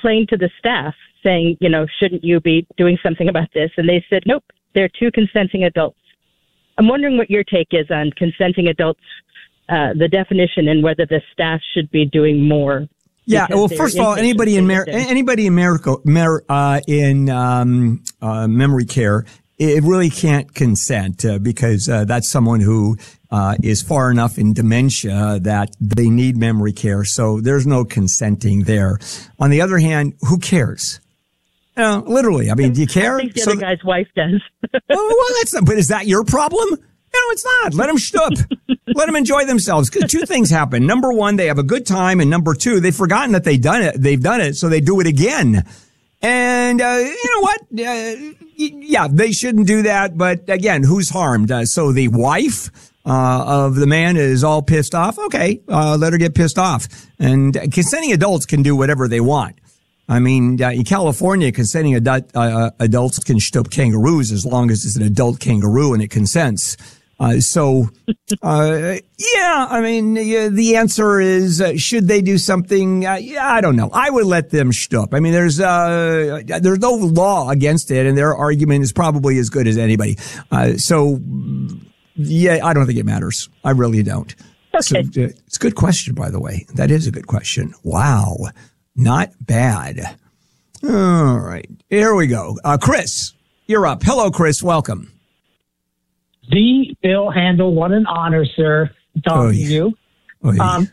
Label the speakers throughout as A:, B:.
A: complained to the staff saying, shouldn't you be doing something about this? And they said, nope, they're two consenting adults. I'm wondering what your take is on consenting adults, the definition, and whether the staff should be doing more.
B: Yeah. Well, first of all, anybody in memory care, it really can't consent because that's someone who is far enough in dementia that they need memory care. So there's no consenting there. On the other hand, who cares? Literally. I mean, do you care?
A: I think the other guy's wife does.
B: But is that your problem? No, it's not. Let them shtup. Let them enjoy themselves. Two things happen. Number one, they have a good time. And number two, they've forgotten that they've done it. So they do it again. And, you know what? Yeah, they shouldn't do that. But again, who's harmed? So the wife of the man is all pissed off. Okay, let her get pissed off. And consenting adults can do whatever they want. I mean, in California, consenting adults can shtup kangaroos as long as it's an adult kangaroo and it consents. Yeah, I mean, the answer is, should they do something? I don't know. I would let them shtup. I mean, there's no law against it, and their argument is probably as good as anybody. Yeah, I don't think it matters. I really don't.
A: Okay.
B: So, it's a good question, by the way. That is a good question. Wow. Not bad. All right. Here we go. Chris, you're up. Hello, Chris. Welcome.
C: The Bill Handel, what an honor, sir, talking to you.
B: Oh, yeah.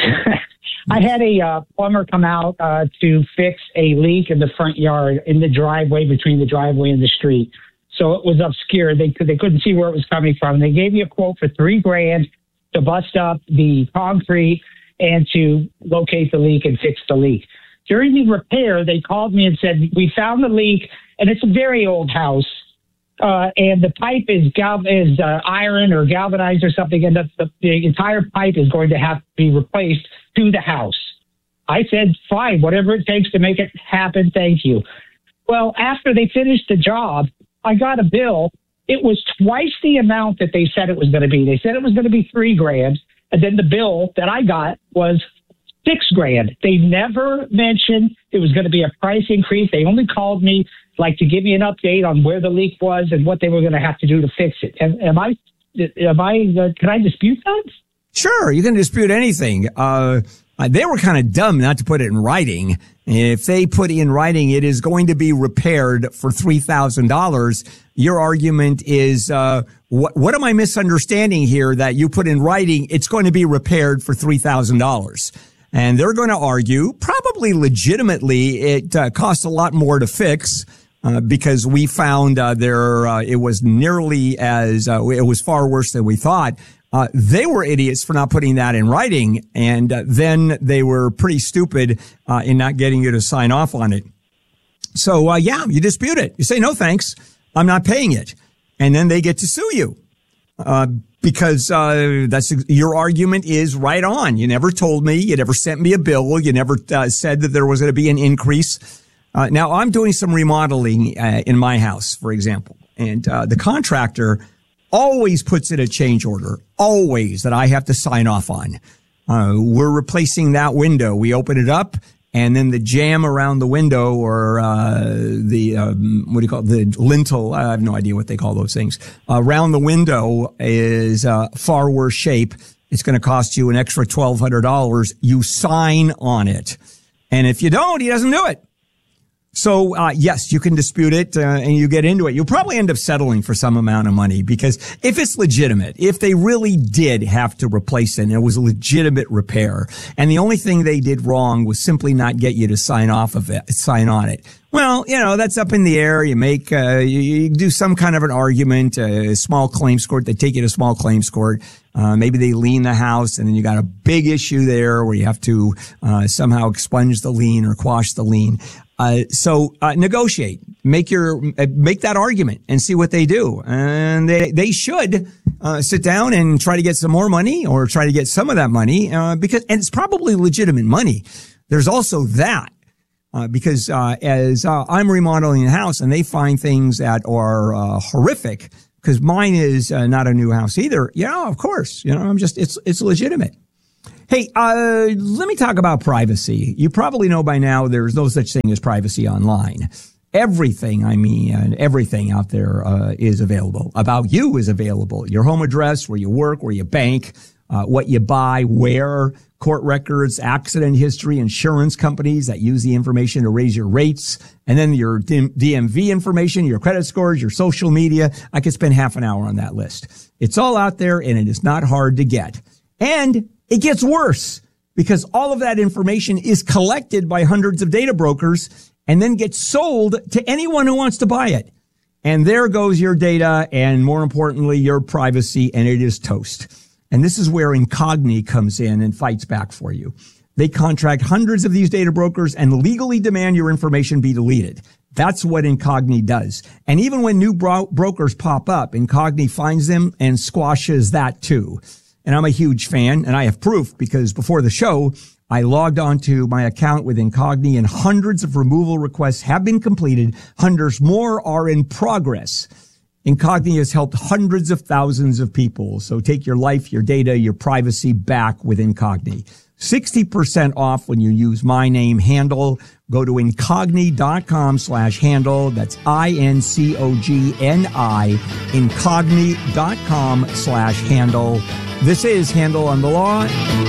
C: I had a plumber come out to fix a leak in the front yard, in the driveway, between the driveway and the street. So it was obscure. They couldn't see where it was coming from. They gave me a quote for $3,000 to bust up the concrete and to locate the leak and fix the leak. During the repair, they called me and said, we found the leak, and it's a very old house. And the pipe is iron or galvanized or something, and the entire pipe is going to have to be replaced to the house. I said, fine, whatever it takes to make it happen, thank you. Well, after they finished the job, I got a bill. It was twice the amount that they said it was going to be. They said it was going to be $3,000, and then the bill that I got was $6,000. They never mentioned it was going to be a price increase. They only called me to give me an update on where the leak was and what they were going to have to do to fix it. Can I dispute that?
B: Sure, you can dispute anything. They were kind of dumb not to put it in writing. If they put in writing, it is going to be repaired for $3,000. Your argument is, what am I misunderstanding here that you put in writing? It's going to be repaired for $3,000. And they're going to argue, probably legitimately, it costs a lot more to fix. Because we found it was nearly as it was far worse than we thought. They were idiots for not putting that in writing, and then they were pretty stupid in not getting you to sign off on it. So yeah, you dispute it. You say no thanks, I'm not paying it, and then they get to sue you because that's your argument is right on. You never told me, you never sent me a bill, you never said that there was going to be an increase. Now, I'm doing some remodeling in my house, for example, and the contractor always puts in a change order, always, that I have to sign off on. We're replacing that window. We open it up, and then the jamb around the window or the lintel, I have no idea what they call those things, around the window is far worse shape. It's going to cost you an extra $1,200. You sign on it. And if you don't, he doesn't do it. So, yes, you can dispute it, and you get into it. You'll probably end up settling for some amount of money because if it's legitimate, if they really did have to replace it and it was a legitimate repair and the only thing they did wrong was simply not get you to sign on it. Well, that's up in the air. You make, you do some kind of an argument, a small claims court. They take you to small claims court. Maybe they lien the house and then you got a big issue there where you have to, somehow expunge the lien or quash the lien. So negotiate, make that argument and see what they do. And they should, sit down and try to get some more money or try to get some of that money, and it's probably legitimate money. There's also that, because, as, I'm remodeling a house and they find things that are, horrific because mine is not a new house either. Yeah, of course, it's legitimate. Hey, let me talk about privacy. You probably know by now there's no such thing as privacy online. Everything out there is available. About you is available. Your home address, where you work, where you bank, what you buy, where, court records, accident history, insurance companies that use the information to raise your rates, and then your DMV information, your credit scores, your social media. I could spend half an hour on that list. It's all out there, and it is not hard to get. And it gets worse because all of that information is collected by hundreds of data brokers and then gets sold to anyone who wants to buy it. And there goes your data and, more importantly, your privacy, and it is toast. And this is where Incogni comes in and fights back for you. They contract hundreds of these data brokers and legally demand your information be deleted. That's what Incogni does. And even when new brokers pop up, Incogni finds them and squashes that too. And I'm a huge fan, and I have proof because before the show, I logged onto my account with Incogni and hundreds of removal requests have been completed. Hundreds more are in progress. Incogni has helped hundreds of thousands of people. So take your life, your data, your privacy back with Incogni. 60% off when you use my name, Handel. Go to incogni.com/handle. That's INCOGNI, incogni.com/handle. This is Handel on the Law.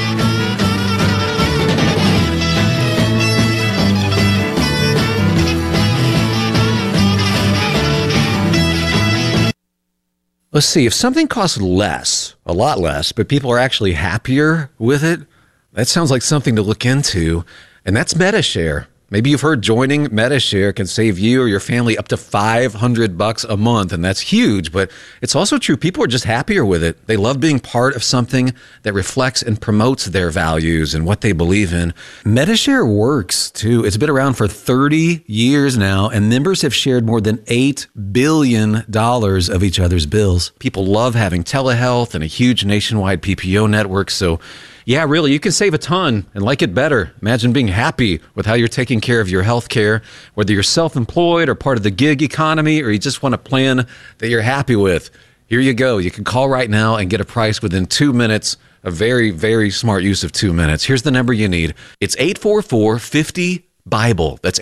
D: Let's see, if something costs less, a lot less, but people are actually happier with it, that sounds like something to look into, and that's Medi-Share. Maybe you've heard joining Medi-Share can save you or your family up to $500 a month, and that's huge, but it's also true. People are just happier with it. They love being part of something that reflects and promotes their values and what they believe in. Medi-Share works, too. It's been around for 30 years now, and members have shared more than $8 billion of each other's bills. People love having telehealth and a huge nationwide PPO network, so yeah, really, you can save a ton and like it better. Imagine being happy with how you're taking care of your health care, whether you're self-employed or part of the gig economy, or you just want a plan that you're happy with. Here you go. You can call right now and get a price within 2 minutes. A very, very smart use of 2 minutes. Here's the number you need. It's 844-50-BIBLE. That's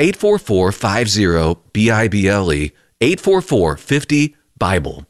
D: 844-50-BIBLE. 844-50-BIBLE.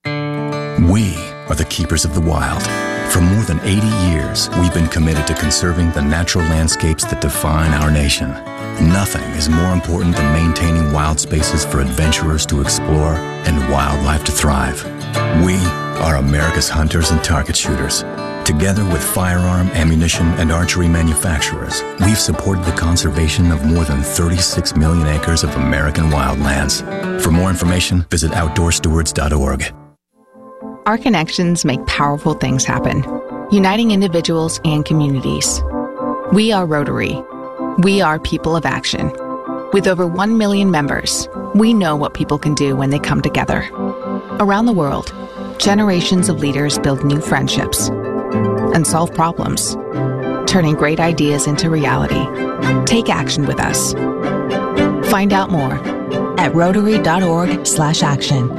E: We are the keepers of the wild. For more than 80 years, we've been committed to conserving the natural landscapes that define our nation. Nothing is more important than maintaining wild spaces for adventurers to explore and wildlife to thrive. We are America's hunters and target shooters. Together with firearm, ammunition, and archery manufacturers, we've supported the conservation of more than 36 million acres of American wildlands. For more information, visit OutdoorStewards.org.
F: Our connections make powerful things happen, uniting individuals and communities. We are Rotary. We are people of action. With over 1 million members, we know what people can do when they come together. Around the world, generations of leaders build new friendships and solve problems, turning great ideas into reality. Take action with us. Find out more at Rotary.org/action.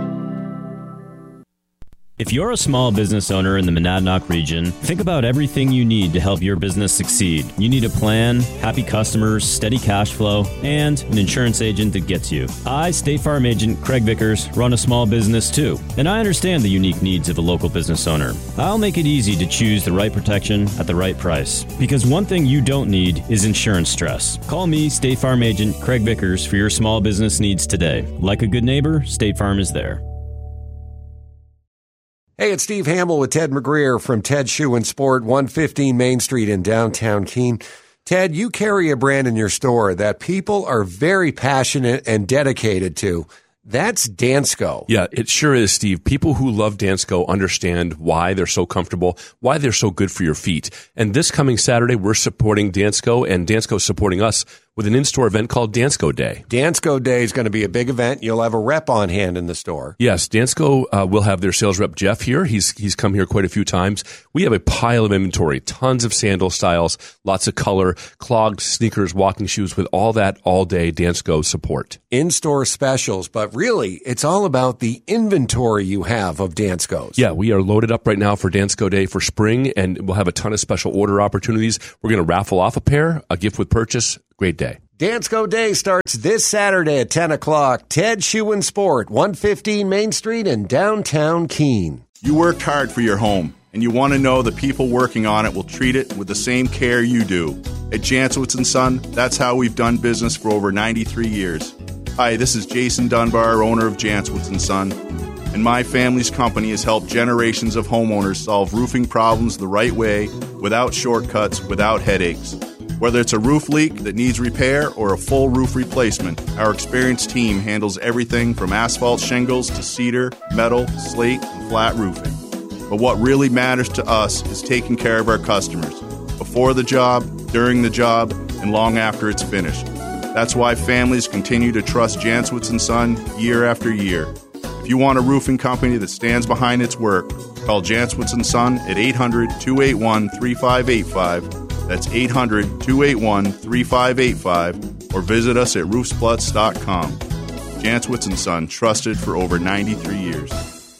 G: If you're a small business owner in the Monadnock region, think about everything you need to help your business succeed. You need a plan, happy customers, steady cash flow, and an insurance agent that gets you. I, State Farm Agent Craig Vickers, run a small business too, and I understand the unique needs of a local business owner. I'll make it easy to choose the right protection at the right price, because one thing you don't need is insurance stress. Call me, State Farm Agent Craig Vickers, for your small business needs today. Like a good neighbor, State Farm is there.
H: Hey, it's Steve Hamill with Ted McGreer from Ted Shoe and Sport, 115 Main Street in downtown Keene. Ted, you carry a brand in your store that people are very passionate and dedicated to. That's Dansko.
I: Yeah, it sure is, Steve. People who love Dansko understand why they're so comfortable, why they're so good for your feet. And this coming Saturday, we're supporting Dansko, and Dansko's supporting us with an in-store event called Dansko Day.
H: Dansko Day is going to be a big event. You'll have a rep on hand in the store.
I: Yes, Dansko will have their sales rep, Jeff, here. He's come here quite a few times. We have a pile of inventory, tons of sandal styles, lots of color, clogged sneakers, walking shoes, with all that all-day Dansko support.
H: In-store specials, but really, it's all about the inventory you have of Danskos.
I: Yeah, we are loaded up right now for Dansko Day for spring, and we'll have a ton of special order opportunities. We're going to raffle off a pair, a gift with purchase. Great day.
H: Dansko Day starts this Saturday at 10 o'clock. Ted Shoe and Sport, 115 Main Street in downtown Keene.
J: You worked hard for your home, and you want to know the people working on it will treat it with the same care you do. At Jantzowitz & Son, that's how we've done business for over 93 years. Hi, this is Jason Dunbar, owner of Jantzowitz & Son, and my family's company has helped generations of homeowners solve roofing problems the right way, without shortcuts, without headaches. Whether it's a roof leak that needs repair or a full roof replacement, our experienced team handles everything from asphalt shingles to cedar, metal, slate, and flat roofing. But what really matters to us is taking care of our customers, before the job, during the job, and long after it's finished. That's why families continue to trust Jantzowitz & Son year after year. If you want a roofing company that stands behind its work, call Jantzowitz & Son at 800-281-3585. That's 800-281-3585, or visit us at roofsplutz.com. Jantzowitz & Son, trusted for over 93 years.